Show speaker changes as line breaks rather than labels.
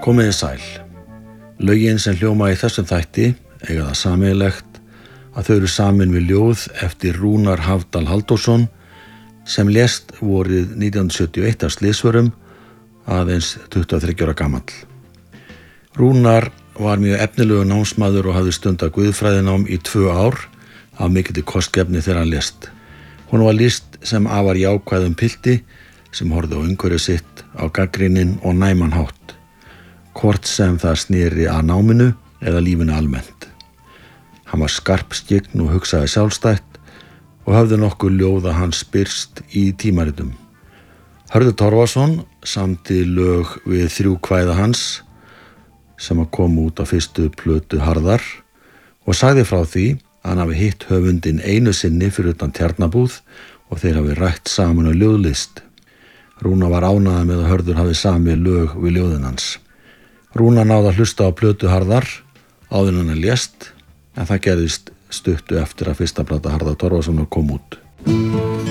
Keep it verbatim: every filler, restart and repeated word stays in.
Komiði sæl. Lögin sem hljóma í þessum þætti eiga það sameiginlegt að þau eru samin við ljóð eftir Rúnar Hafdal Halldórsson sem lést vorið nítján hundruð sjötíu og eitt af slysförum, aðeins tuttugu og þriggja ára gamall. Rúnar var mjög efnilegur námsmaður og hafði stundað guðfræðinám í tvö ár af mikilli kostgæfni þegar hann lést. Hún var lýst sem afar jákvæðum pilti sem horfði á umhverfi sitt á gagnrýninn og næman hátt, hvort sem það sneri að náminu eða lífinu almennt. Hann var skarpskyggn og hugsaði sjálfstætt og hafði nokkuð ljóða hans birst í tímaritum. Hörður Torfason samdi lög við þrjú kvæða hans sem að koma út á fyrstu plötu Harðar og sagði frá því að hann hafi hitt höfundinn einu sinni fyrir utan Tjarnabúð og þeir hafi rætt saman á ljóðlist. Rúna var ánægður með að Hörður hafi samið lög við ljóðin hans. Rúna náði að hlusta á plötu Harðar áður en hann lést, en það gerðist stuttu eftir að fyrsta plata Harðar Torfasonar kom út.